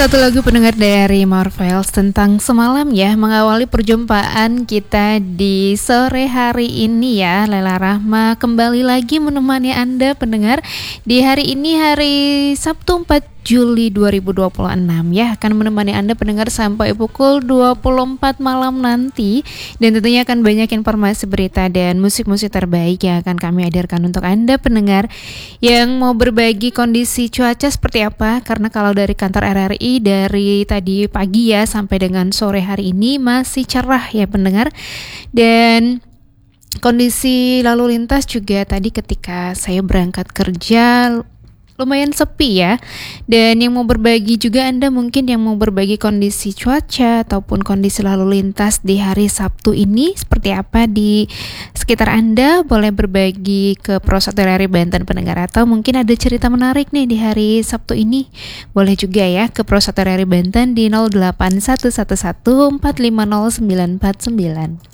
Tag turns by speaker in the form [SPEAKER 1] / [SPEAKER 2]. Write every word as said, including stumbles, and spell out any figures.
[SPEAKER 1] Satu lagu pendengar dari Marvels tentang semalam ya, mengawali perjumpaan kita di sore hari ini ya. Lela Rahma kembali lagi menemani Anda pendengar di hari ini, hari Sabtu empat Juli dua ribu dua puluh enam ya, akan menemani Anda pendengar sampai pukul dua puluh empat malam nanti. Dan tentunya akan banyak informasi, berita, dan musik-musik terbaik yang akan kami hadirkan untuk Anda pendengar yang mau berbagi kondisi cuaca seperti apa. Karena kalau dari kantor R R I dari tadi pagi ya sampai dengan sore hari ini masih cerah ya pendengar. Dan kondisi lalu lintas juga tadi ketika saya berangkat kerja lumayan sepi ya. Dan yang mau berbagi juga Anda mungkin yang mau berbagi kondisi cuaca ataupun kondisi lalu lintas di hari Sabtu ini seperti apa di sekitar Anda, boleh berbagi ke Prosot R R I Banten pendengar. Atau mungkin ada cerita menarik nih di hari Sabtu ini, boleh juga ya ke Prosot R R I Banten di nol delapan satu satu satu empat lima nol sembilan empat sembilan.